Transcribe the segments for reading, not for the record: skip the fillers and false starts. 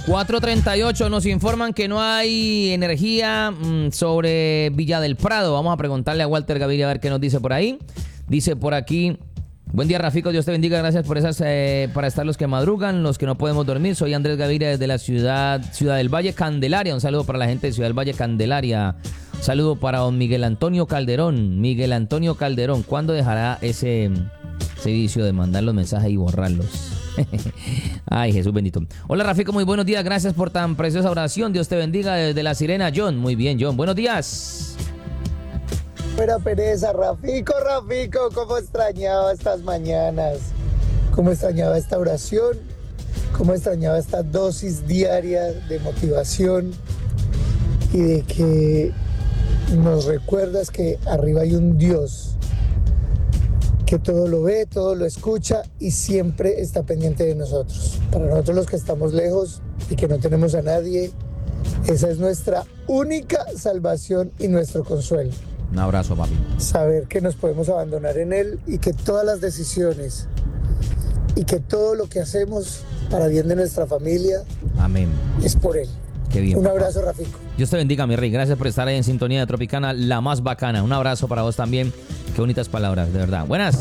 4:38 nos informan que no hay energía sobre Villa del Prado. Vamos a preguntarle a Walter Gaviria a ver qué nos dice por ahí. Dice por aquí: buen día, Rafico, Dios te bendiga, gracias por esas para estar los que madrugan, los que no podemos dormir. Soy Andrés Gaviria desde la Ciudad del Valle, Candelaria. Un saludo para la gente de Ciudad del Valle, Candelaria. Un saludo para don Miguel Antonio Calderón. Miguel Antonio Calderón, ¿cuándo dejará ese vicio de mandar los mensajes y borrarlos? Ay, Jesús bendito. Hola, Rafico, muy buenos días, gracias por tan preciosa oración. Dios te bendiga desde La Sirena, John. Muy bien, John, buenos días. Fuera pereza, Rafico, cómo extrañaba estas mañanas, cómo extrañaba esta oración, cómo extrañaba esta dosis diaria de motivación y de que nos recuerdas que arriba hay un Dios que todo lo ve, todo lo escucha y siempre está pendiente de nosotros. Para nosotros los que estamos lejos y que no tenemos a nadie, esa es nuestra única salvación y nuestro consuelo. Un abrazo, papi. Saber que nos podemos abandonar en Él y que todas las decisiones y que todo lo que hacemos para bien de nuestra familia, amén, es por Él. Qué bien. Un abrazo, Rafico. Dios te bendiga, mi rey. Gracias por estar ahí en sintonía de Tropicana, la más bacana. Un abrazo para vos también. Qué bonitas palabras, de verdad. Buenas.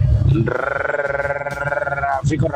Rafico.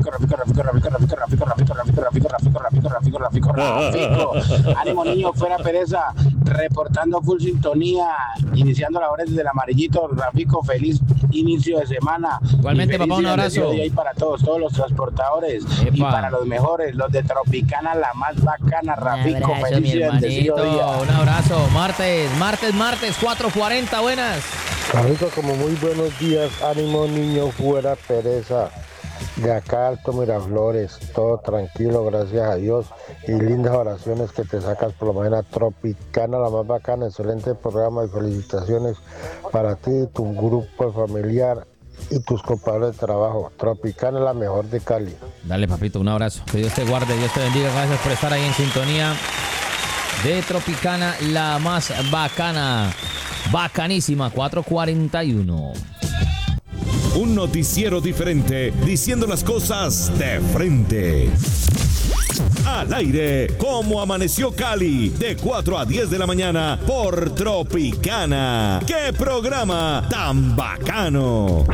Ánimo, niño, fuera pereza. Reportando full sintonía, iniciando labores desde el Amarillito. Rafico, feliz inicio de semana. Igualmente, papá, un abrazo. Y para todos los transportadores. Epa. Y para los mejores, los de Tropicana, la más bacana. Rafico, Un abrazo, feliz mi y bendecido hermanito. día. Un abrazo. Martes, 4:40. Buenas. Rafico, como muy buenos días, ánimo niño, fuera pereza. De acá Alto Miraflores, todo tranquilo, gracias a Dios, y lindas oraciones que te sacas por la mañana. Tropicana, la más bacana, excelente programa y felicitaciones para ti, tu grupo familiar y tus compañeros de trabajo. Tropicana, la mejor de Cali. Dale, papito, un abrazo. Que Dios te guarde, Dios te bendiga. Gracias por estar ahí en sintonía de Tropicana, la más bacana. Bacanísima, 4:41. Un noticiero diferente, diciendo las cosas de frente. Al aire, como amaneció Cali, de 4 a 10 de la mañana por Tropicana. ¡Qué programa tan bacano!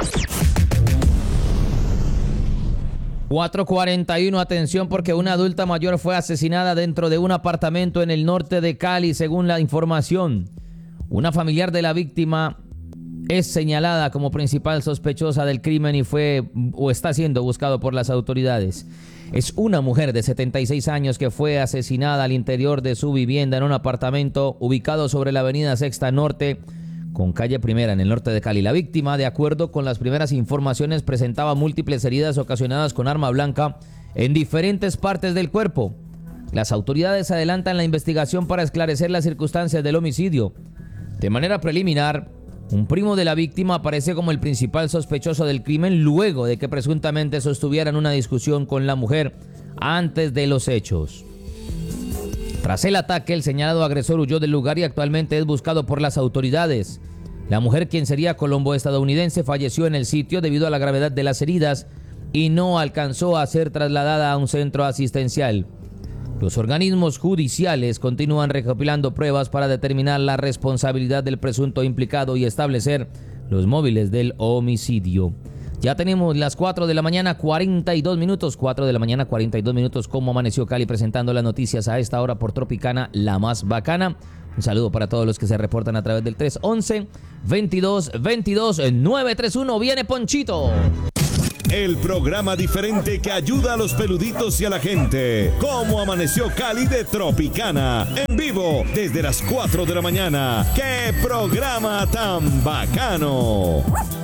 4:41, atención porque una adulta mayor fue asesinada dentro de un apartamento en el norte de Cali, según la información. Una familiar de la víctima es señalada como principal sospechosa del crimen y fue o está siendo buscado por las autoridades. Es una mujer de 76 años que fue asesinada al interior de su vivienda en un apartamento ubicado sobre la avenida Sexta Norte con calle Primera en el norte de Cali. La víctima, de acuerdo con las primeras informaciones, presentaba múltiples heridas ocasionadas con arma blanca en diferentes partes del cuerpo. Las autoridades adelantan la investigación para esclarecer las circunstancias del homicidio. De manera preliminar, un primo de la víctima aparece como el principal sospechoso del crimen luego de que presuntamente sostuvieran una discusión con la mujer antes de los hechos. Tras el ataque, el señalado agresor huyó del lugar y actualmente es buscado por las autoridades. La mujer, quien sería colombo-estadounidense, falleció en el sitio debido a la gravedad de las heridas y no alcanzó a ser trasladada a un centro asistencial. Los organismos judiciales continúan recopilando pruebas para determinar la responsabilidad del presunto implicado y establecer los móviles del homicidio. Ya tenemos las 4 de la mañana, 42 minutos. 4 de la mañana, 42 minutos. Como amaneció Cali, presentando las noticias a esta hora por Tropicana, la más bacana. Un saludo para todos los que se reportan a través del 311-22-22-931. Viene Ponchito. El programa diferente que ayuda a los peluditos y a la gente. Como amaneció Cali de Tropicana. En vivo desde las 4 de la mañana. ¡Qué programa tan bacano!